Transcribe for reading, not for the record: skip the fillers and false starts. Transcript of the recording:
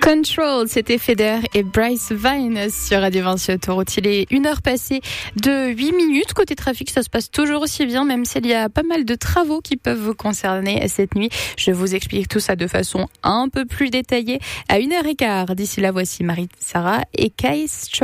Control, c'était Feder et Bryce Vine sur Radio Vinci Autoroute. Il est 1h passée de 8 minutes. Côté trafic, ça se passe toujours aussi bien, même s'il y a pas mal de travaux qui peuvent vous concerner cette nuit. Je vous explique tout ça de façon un peu plus détaillée à 1h15. D'ici là, voici Marie-Sarah et Kais.